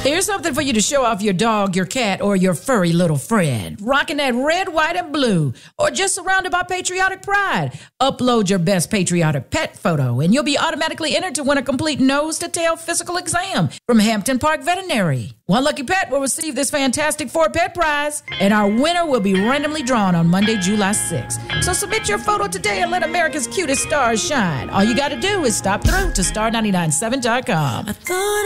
Here's something for you to show off your dog, your cat, or your furry little friend. Rocking that red, white, and blue, or just surrounded by patriotic pride. Upload your best patriotic pet photo, and you'll be automatically entered to win a complete nose-to-tail physical exam from Hampton Park Veterinary. One lucky pet will receive this fantastic 4-pet prize, and our winner will be randomly drawn on Monday, July 6th. So submit your photo today and let America's cutest stars shine. All you got to do is stop through to star997.com.